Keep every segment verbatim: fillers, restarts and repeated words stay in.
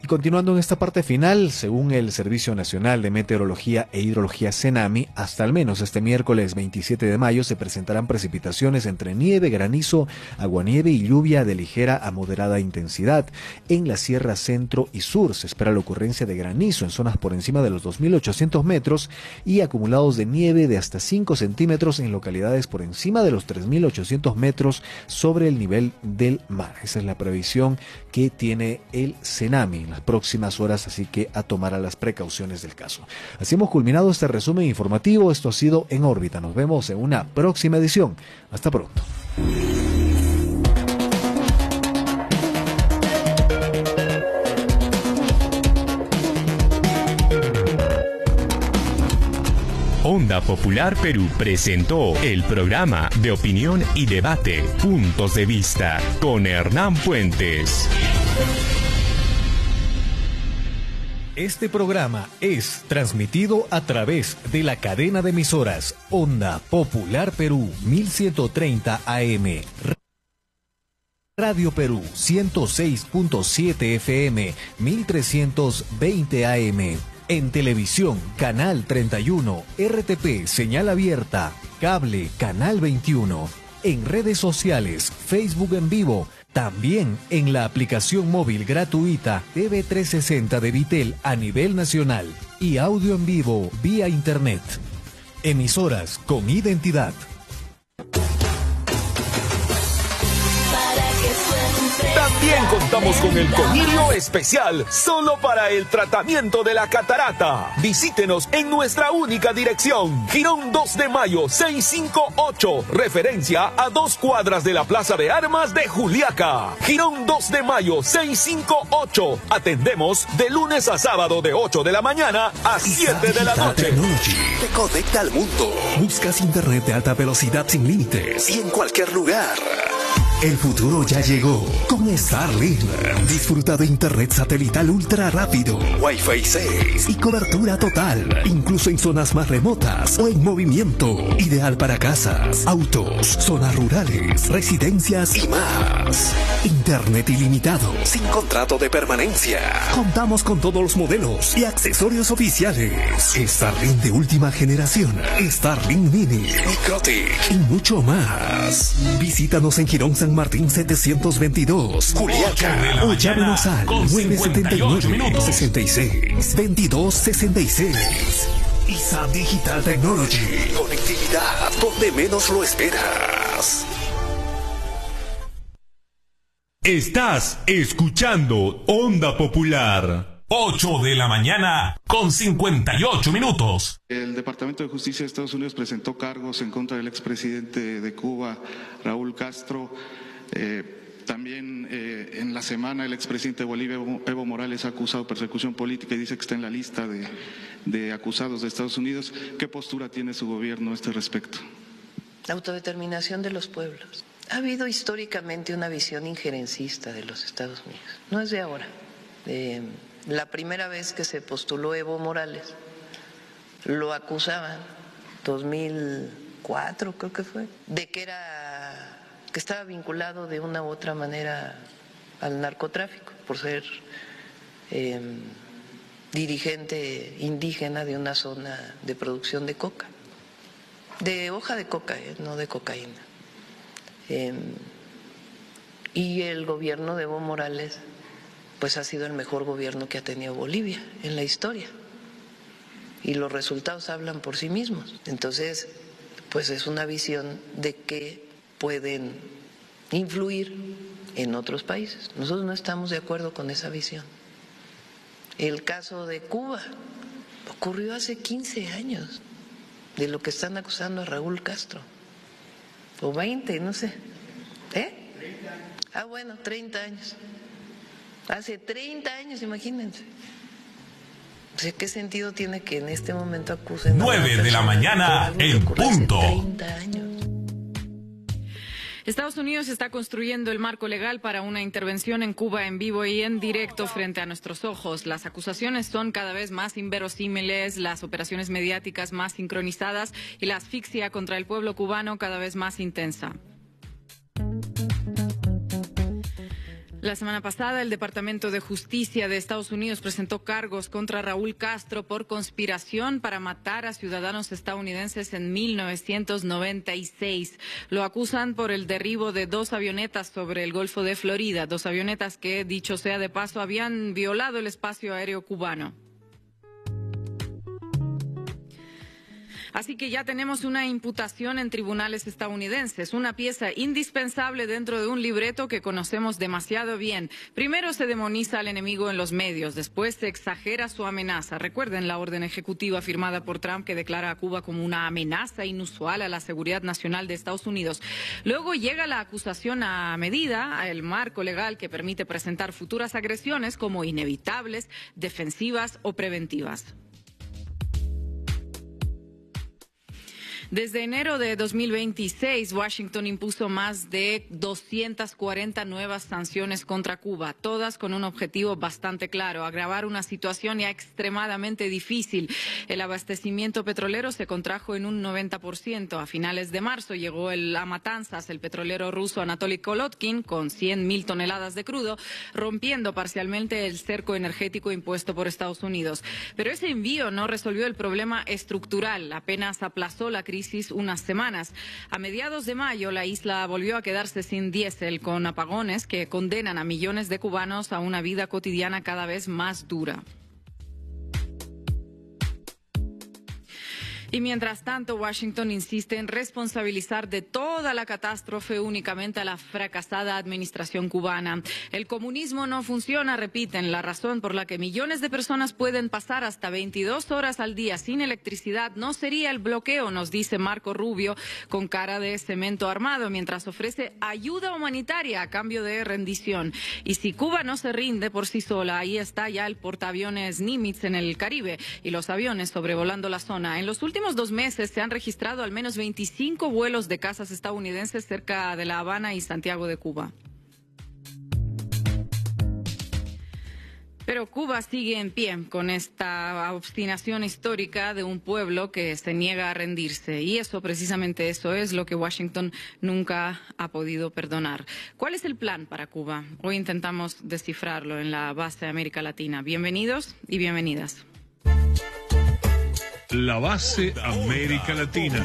Continuando en esta parte final, según el Servicio Nacional de Meteorología e Hidrología CENAMI, hasta al menos este miércoles veintisiete de mayo se presentarán precipitaciones entre nieve, granizo, aguanieve y lluvia de ligera a moderada intensidad. En la Sierra Centro y Sur se espera la ocurrencia de granizo en zonas por encima de los dos mil ochocientos metros y acumulados de nieve de hasta cinco centímetros en localidades por encima de los tres mil ochocientos metros sobre el nivel del mar. Esa es la previsión que tiene el CENAMI en las próximas horas, así que a tomar a las precauciones del caso. Así hemos culminado este resumen informativo. Esto ha sido En órbita. Nos vemos en una próxima edición. Hasta pronto. Onda Popular Perú presentó el programa de opinión y debate Puntos de Vista con Hernán Puentes. Este programa es transmitido a través de la cadena de emisoras Onda Popular Perú mil ciento treinta A M, Radio Perú ciento seis punto siete F M mil trescientos veinte A M. En televisión, Canal treinta y uno, R T P, señal abierta, cable, Canal veintiuno. En redes sociales, Facebook en vivo, también en la aplicación móvil gratuita T V trescientos sesenta de Vitel a nivel nacional y audio en vivo vía Internet. Emisoras con identidad. También contamos con el colillo especial solo para el tratamiento de la catarata. Visítenos en nuestra única dirección, Girón dos de Mayo seiscientos cincuenta y ocho, referencia a dos cuadras de la Plaza de Armas de Juliaca. Girón dos de Mayo seiscientos cincuenta y ocho. Atendemos de lunes a sábado de ocho de la mañana a siete de la noche. Technology te conecta al mundo. Buscas internet de alta velocidad sin límites y en cualquier lugar. El futuro ya llegó con Starlink. Disfruta de internet satelital ultra rápido, Wi-Fi seis y cobertura total, incluso en zonas más remotas o en movimiento. Ideal para casas, autos, zonas rurales, residencias y más. Internet ilimitado, sin contrato de permanencia. Contamos con todos los modelos y accesorios oficiales. Starlink de última generación, Starlink Mini, Microtic y mucho más. Visítanos en Girón San Martín setecientos veintidós, Juliaca, o llámenos al nueve setenta y nueve, sesenta y seis, veintidós sesenta y seis. I S A Digital Technology, conectividad donde menos lo esperas. Estás escuchando Onda Popular. ocho de la mañana con cincuenta y ocho minutos. El Departamento de Justicia de Estados Unidos presentó cargos en contra del expresidente de Cuba, Raúl Castro. Eh, también eh, en la semana el expresidente de Bolivia, Evo, Evo Morales, ha acusado de persecución política y dice que está en la lista de, de acusados de Estados Unidos. ¿Qué postura tiene su gobierno a este respecto? La autodeterminación de los pueblos. Ha habido históricamente una visión injerencista de los Estados Unidos. No es de ahora. Eh, La primera vez que se postuló Evo Morales, lo acusaban, dos mil cuatro creo que fue, de que era que estaba vinculado de una u otra manera al narcotráfico, por ser eh, dirigente indígena de una zona de producción de coca, de hoja de coca, eh, no de cocaína. Eh, y el gobierno de Evo Morales pues ha sido el mejor gobierno que ha tenido Bolivia en la historia. Y los resultados hablan por sí mismos. Entonces, pues es una visión de que pueden influir en otros países. Nosotros no estamos de acuerdo con esa visión. El caso de Cuba ocurrió hace quince años, de lo que están acusando a Raúl Castro. O veinte, no sé. ¿Eh? Ah, bueno, treinta años. Hace treinta años, imagínense. O sea, ¿qué sentido tiene que en este momento acusen? nueve de la mañana en punto. treinta años. Estados Unidos está construyendo el marco legal para una intervención en Cuba en vivo y en directo frente a nuestros ojos. Las acusaciones son cada vez más inverosímiles, las operaciones mediáticas más sincronizadas y la asfixia contra el pueblo cubano cada vez más intensa. La semana pasada, el Departamento de Justicia de Estados Unidos presentó cargos contra Raúl Castro por conspiración para matar a ciudadanos estadounidenses en mil novecientos noventa y seis. Lo acusan por el derribo de dos avionetas sobre el Golfo de Florida, dos avionetas que, dicho sea de paso, habían violado el espacio aéreo cubano. Así que ya tenemos una imputación en tribunales estadounidenses, una pieza indispensable dentro de un libreto que conocemos demasiado bien. Primero se demoniza al enemigo en los medios, después se exagera su amenaza. Recuerden la orden ejecutiva firmada por Trump que declara a Cuba como una amenaza inusual a la seguridad nacional de Estados Unidos. Luego llega la acusación a medida, el marco legal que permite presentar futuras agresiones como inevitables, defensivas o preventivas. Desde enero de dos mil veintiséis, Washington impuso más de doscientas cuarenta nuevas sanciones contra Cuba, todas con un objetivo bastante claro: agravar una situación ya extremadamente difícil. El abastecimiento petrolero se contrajo en un noventa por ciento. A finales de marzo llegó el, a Matanzas el petrolero ruso Anatoly Kolotkin con cien mil toneladas de crudo, rompiendo parcialmente el cerco energético impuesto por Estados Unidos. Pero ese envío no resolvió el problema estructural, apenas aplazó la crisis unas semanas. A mediados de mayo, la isla volvió a quedarse sin diésel, con apagones que condenan a millones de cubanos a una vida cotidiana cada vez más dura. Y mientras tanto, Washington insiste en responsabilizar de toda la catástrofe únicamente a la fracasada administración cubana. El comunismo no funciona, repiten. La razón por la que millones de personas pueden pasar hasta veintidós horas al día sin electricidad no sería el bloqueo, nos dice Marco Rubio, con cara de cemento armado, mientras ofrece ayuda humanitaria a cambio de rendición. Y si Cuba no se rinde por sí sola, ahí está ya el portaaviones Nimitz en el Caribe y los aviones sobrevolando la zona. En los últimos En los últimos dos meses se han registrado al menos veinticinco vuelos de cazas estadounidenses cerca de La Habana y Santiago de Cuba. Pero Cuba sigue en pie con esta obstinación histórica de un pueblo que se niega a rendirse. Y eso, precisamente eso, es lo que Washington nunca ha podido perdonar. ¿Cuál es el plan para Cuba? Hoy intentamos descifrarlo en la base de América Latina. Bienvenidos y bienvenidas. La base América Latina.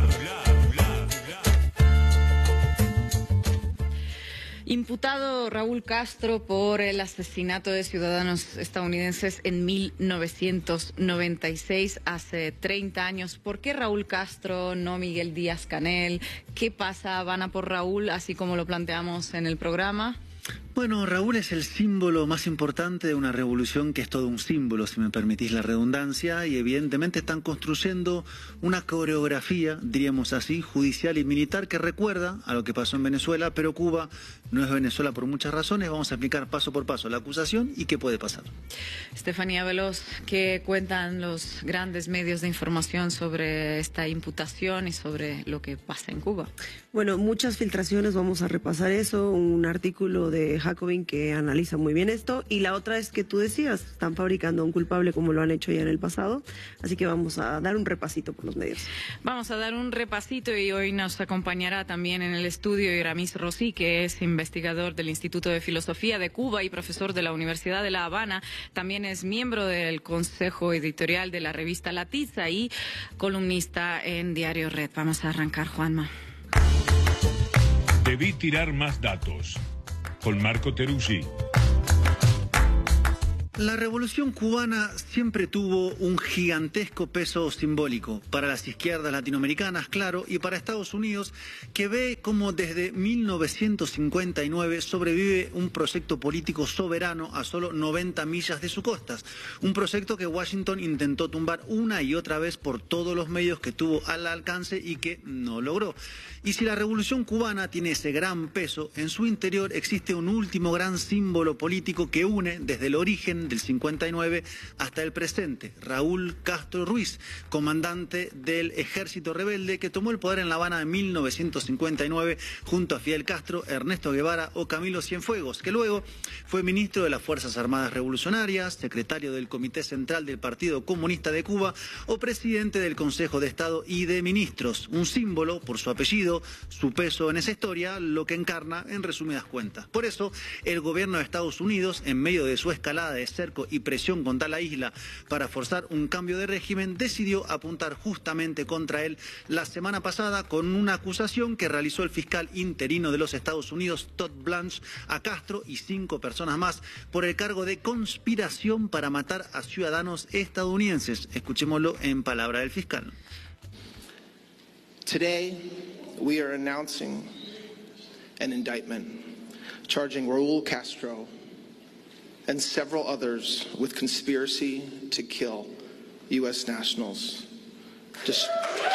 Imputado Raúl Castro por el asesinato de ciudadanos estadounidenses en mil novecientos noventa y seis, hace treinta años. ¿Por qué Raúl Castro, no Miguel Díaz-Canel? ¿Qué pasa, Habana, por Raúl, así como lo planteamos en el programa? Bueno, Raúl es el símbolo más importante de una revolución que es todo un símbolo, si me permitís la redundancia, y evidentemente están construyendo una coreografía, diríamos así, judicial y militar que recuerda a lo que pasó en Venezuela, pero Cuba no es Venezuela por muchas razones. Vamos a explicar paso por paso la acusación y qué puede pasar. Estefanía Veloz, ¿qué cuentan los grandes medios de información sobre esta imputación y sobre lo que pasa en Cuba? Bueno, muchas filtraciones, vamos a repasar eso, un artículo de Jacobin que analiza muy bien esto, y la otra es que tú decías, están fabricando a un culpable como lo han hecho ya en el pasado, así que vamos a dar un repasito por los medios. Vamos a dar un repasito y hoy nos acompañará también en el estudio Iramis Rossi, que es investigador del Instituto de Filosofía de Cuba y profesor de la Universidad de La Habana, también es miembro del Consejo Editorial de la revista La Tiza y columnista en Diario Red. Vamos a arrancar, Juanma. Debí tirar más datos. Con Marco Teruzzi. La revolución cubana siempre tuvo un gigantesco peso simbólico para las izquierdas latinoamericanas, claro, y para Estados Unidos, que ve cómo desde mil novecientos cincuenta y nueve sobrevive un proyecto político soberano a solo noventa millas de sus costas. Un proyecto que Washington intentó tumbar una y otra vez por todos los medios que tuvo al alcance y que no logró. Y si la revolución cubana tiene ese gran peso, en su interior existe un último gran símbolo político que une desde el origen régimen del cincuenta y nueve hasta el presente, Raúl Castro Ruiz, comandante del ejército rebelde que tomó el poder en La Habana en mil novecientos cincuenta y nueve junto a Fidel Castro, Ernesto Guevara o Camilo Cienfuegos, que luego fue ministro de las Fuerzas Armadas Revolucionarias, secretario del Comité Central del Partido Comunista de Cuba o presidente del Consejo de Estado y de Ministros, un símbolo por su apellido, su peso en esa historia, lo que encarna en resumidas cuentas. Por eso, el gobierno de Estados Unidos, en medio de su escalada de cerco y presión contra la isla para forzar un cambio de régimen, decidió apuntar justamente contra él la semana pasada con una acusación que realizó el fiscal interino de los Estados Unidos, Todd Blanche, a Castro y cinco personas más por el cargo de conspiración para matar a ciudadanos estadounidenses. Escuchémoslo en palabra del fiscal. Today, we are announcing an indictment charging Raúl Castro and several others with conspiracy to kill U S nationals. Just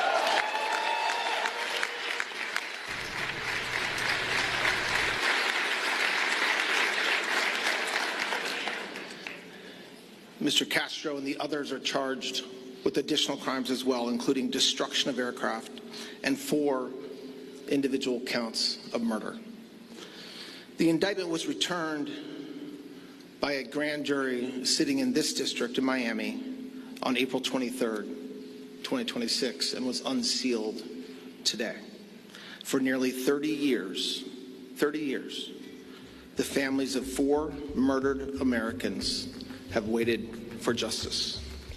Mister Castro and the others are charged with additional crimes as well, including destruction of aircraft and four individual counts of murder. The indictment was returned by a grand jury sitting in this district in Miami on April twenty-third, twenty twenty-six, and was unsealed today. For nearly thirty years, thirty years, the families of four murdered Americans have waited for justice.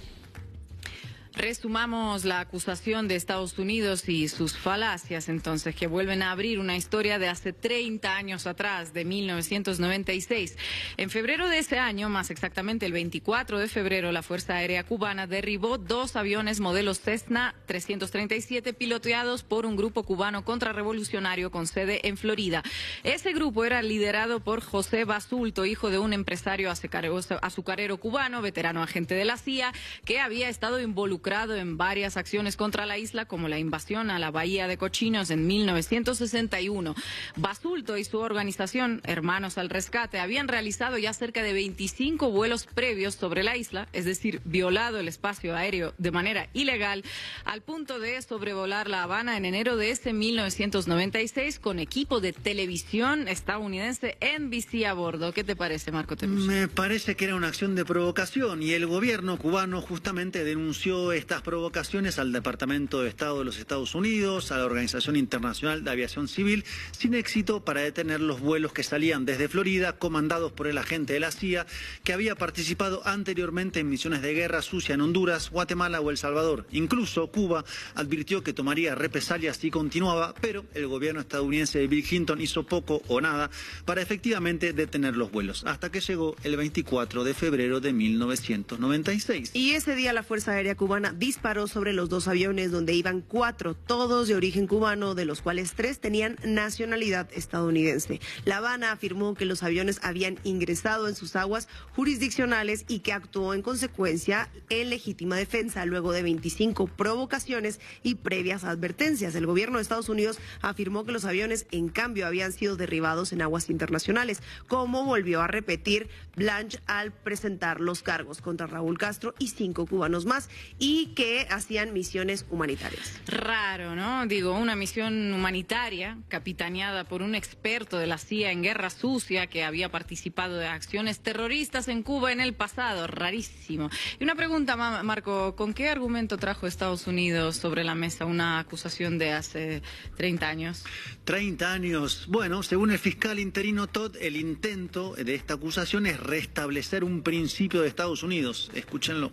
Resumamos la acusación de Estados Unidos y sus falacias, entonces, que vuelven a abrir una historia de hace treinta años atrás, de mil novecientos noventa y seis. En febrero de ese año, más exactamente el veinticuatro de febrero, la Fuerza Aérea Cubana derribó dos aviones modelos Cessna trescientos treinta y siete piloteados por un grupo cubano contrarrevolucionario con sede en Florida. Ese grupo era liderado por José Basulto, hijo de un empresario azucarero cubano, veterano agente de la C I A, que había estado involucrado en varias acciones contra la isla, como la invasión a la Bahía de Cochinos en mil novecientos sesenta y uno. Basulto y su organización, Hermanos al Rescate, habían realizado ya cerca de veinticinco vuelos previos sobre la isla, es decir, violado el espacio aéreo de manera ilegal, al punto de sobrevolar La Habana en enero de ese mil novecientos noventa y seis con equipo de televisión estadounidense N B C a bordo. ¿Qué te parece, Marco Terrucci? Me parece que era una acción de provocación y el gobierno cubano justamente denunció estas provocaciones al Departamento de Estado de los Estados Unidos, a la Organización Internacional de Aviación Civil, sin éxito para detener los vuelos que salían desde Florida, comandados por el agente de la C I A, que había participado anteriormente en misiones de guerra sucia en Honduras, Guatemala o El Salvador. Incluso Cuba advirtió que tomaría represalias si continuaba, pero el gobierno estadounidense de Bill Clinton hizo poco o nada para efectivamente detener los vuelos, hasta que llegó el veinticuatro de febrero de mil novecientos noventa y seis. Y ese día la Fuerza Aérea Cubana disparó sobre los dos aviones donde iban cuatro, todos de origen cubano, de los cuales tres tenían nacionalidad estadounidense. La Habana afirmó que los aviones habían ingresado en sus aguas jurisdiccionales y que actuó en consecuencia en legítima defensa luego de veinticinco provocaciones y previas advertencias. El gobierno de Estados Unidos afirmó que los aviones, en cambio, habían sido derribados en aguas internacionales, como volvió a repetir Blanche al presentar los cargos contra Raúl Castro y cinco cubanos más, y que hacían misiones humanitarias. Raro, ¿no? Digo, una misión humanitaria capitaneada por un experto de la C I A en guerra sucia que había participado de acciones terroristas en Cuba en el pasado. Rarísimo. Y una pregunta, Marco, ¿con qué argumento trajo Estados Unidos sobre la mesa una acusación de hace treinta años? treinta años. Bueno, según el fiscal interino Todd, el intento de esta acusación es restablecer un principio de Estados Unidos. Escúchenlo.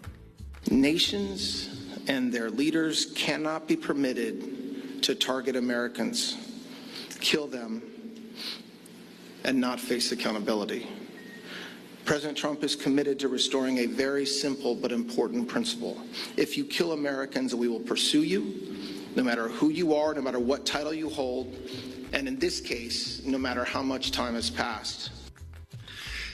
Nations and their leaders cannot be permitted to target Americans, kill them, and not face accountability. President Trump is committed to restoring a very simple but important principle. If you kill Americans, we will pursue you, no matter who you are, no matter what title you hold, and in this case, no matter how much time has passed.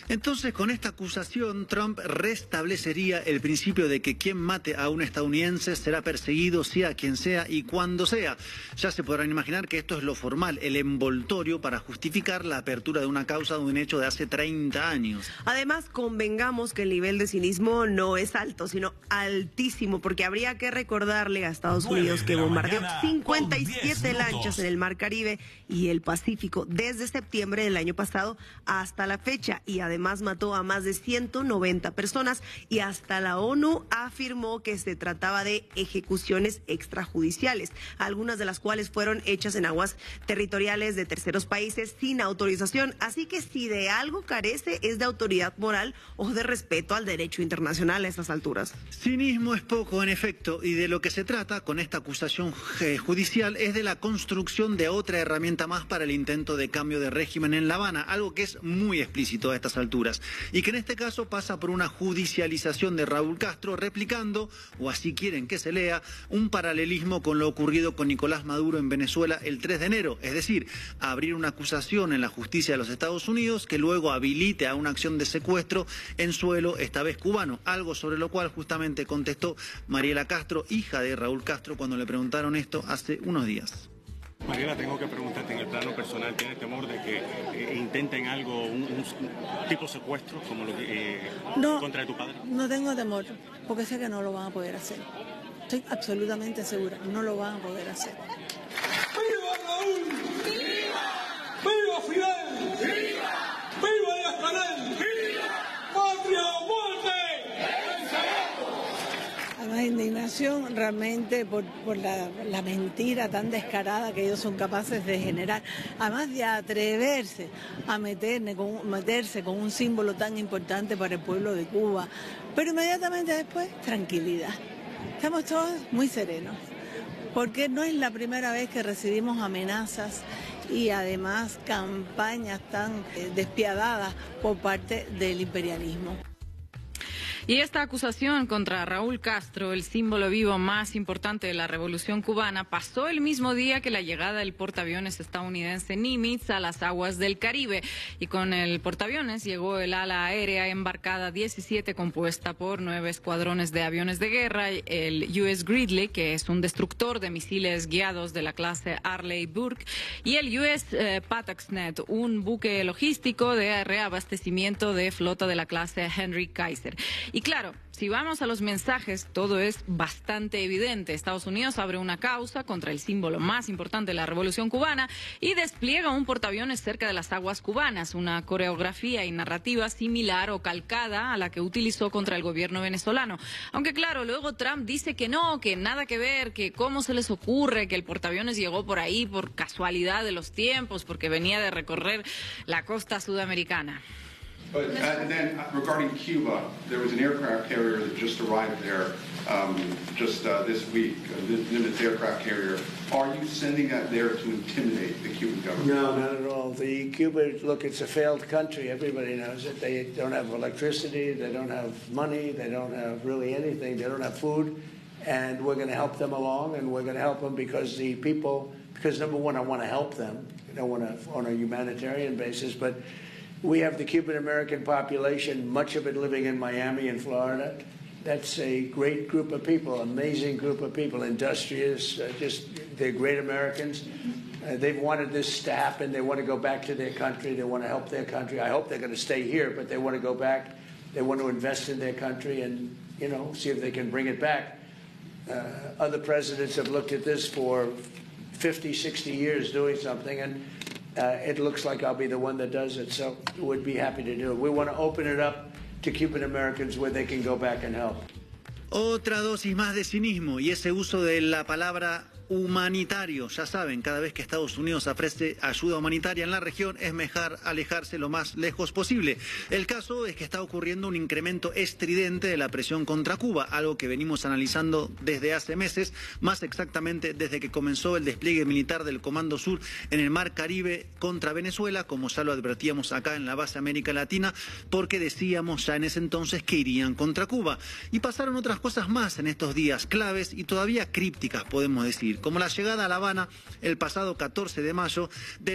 Entonces, con esta acusación, Trump restablecería el principio de que quien mate a un estadounidense será perseguido, sea quien sea y cuando sea. Ya se podrán imaginar que esto es lo formal, el envoltorio para justificar la apertura de una causa de un hecho de hace treinta años. Además, convengamos que el nivel de cinismo no es alto, sino altísimo, porque habría que recordarle a Estados Unidos que bombardeó cincuenta y siete lanchas en el Mar Caribe y el Pacífico desde septiembre del año pasado hasta la fecha, y además Además mató a más de ciento noventa personas, y hasta la ONU afirmó que se trataba de ejecuciones extrajudiciales, algunas de las cuales fueron hechas en aguas territoriales de terceros países sin autorización. Así que si de algo carece es de autoridad moral o de respeto al derecho internacional a estas alturas. Cinismo es poco, en efecto, y de lo que se trata con esta acusación judicial es de la construcción de otra herramienta más para el intento de cambio de régimen en La Habana, algo que es muy explícito a estas alturas. Alturas, y que en este caso pasa por una judicialización de Raúl Castro, replicando, o así quieren que se lea, un paralelismo con lo ocurrido con Nicolás Maduro en Venezuela el tres de enero, es decir, abrir una acusación en la justicia de los Estados Unidos que luego habilite a una acción de secuestro en suelo, esta vez cubano, algo sobre lo cual justamente contestó Mariela Castro, hija de Raúl Castro, cuando le preguntaron esto hace unos días. Mariela, tengo que preguntarte en el plano personal, ¿tienes temor de que eh, intenten algo, un, un tipo secuestro como lo que eh, no, contra tu padre? No tengo temor, porque sé que no lo van a poder hacer. Estoy absolutamente segura, no lo van a poder hacer. ¡Viva Raúl! ¡Viva! ¡Viva Fidel! ¡Viva! ¡Viva Díaz-Canel! ¡Viva! ¡Patria o muerte! Además, indignación realmente por, por la, la mentira tan descarada que ellos son capaces de generar. Además de atreverse a meterme con, meterse con un símbolo tan importante para el pueblo de Cuba. Pero inmediatamente después, tranquilidad. Estamos todos muy serenos, porque no es la primera vez que recibimos amenazas y además campañas tan eh, despiadadas por parte del imperialismo. Y esta acusación contra Raúl Castro, el símbolo vivo más importante de la Revolución Cubana, pasó el mismo día que la llegada del portaaviones estadounidense Nimitz a las aguas del Caribe. Y con el portaaviones llegó el ala aérea embarcada diecisiete, compuesta por nueve escuadrones de aviones de guerra, el U S Gridley, que es un destructor de misiles guiados de la clase Arleigh Burke, y el U S eh, Patuxnet, un buque logístico de reabastecimiento de flota de la clase Henry Kaiser. Y claro, si vamos a los mensajes, todo es bastante evidente. Estados Unidos abre una causa contra el símbolo más importante de la Revolución Cubana y despliega un portaaviones cerca de las aguas cubanas, una coreografía y narrativa similar o calcada a la que utilizó contra el gobierno venezolano. Aunque claro, luego Trump dice que no, que nada que ver, que cómo se les ocurre que el portaaviones llegó por ahí por casualidad de los tiempos, porque venía de recorrer la costa sudamericana. But uh, and then uh, regarding Cuba, there was an aircraft carrier that just arrived there um, just uh, this week, a Nimitz aircraft carrier. Are you sending that there to intimidate the Cuban government? No, not at all. The Cuba, look, it's a failed country. Everybody knows it. They don't have electricity. They don't have money. They don't have really anything. They don't have food. And we're going to help them along, and we're going to help them because the people, because number one, I want to help them. I don't want to on a humanitarian basis, but we have the Cuban-American population, much of it living in Miami and Florida. That's a great group of people, amazing group of people, industrious, uh, just, they're great Americans. Uh, they've wanted this to happen. They want to go back to their country. They want to help their country. I hope they're going to stay here, but they want to go back. They want to invest in their country and, you know, see if they can bring it back. Uh, other presidents have looked at this for fifty, sixty years doing something, and Uh, it looks like I'll be the one that does it, so we'd be happy to do it. We want to open it up to Cuban Americans where they can go back and help. Otra dosis más de cinismo y ese uso de la palabra humanitario. Ya saben, cada vez que Estados Unidos ofrece ayuda humanitaria en la región es mejor alejarse lo más lejos posible. El caso es que está ocurriendo un incremento estridente de la presión contra Cuba, algo que venimos analizando desde hace meses, más exactamente desde que comenzó el despliegue militar del Comando Sur en el Mar Caribe contra Venezuela, como ya lo advertíamos acá en la base América Latina, porque decíamos ya en ese entonces que irían contra Cuba. Y pasaron otras cosas más en estos días claves y todavía crípticas, podemos decir, como la llegada a La Habana el pasado catorce de mayo de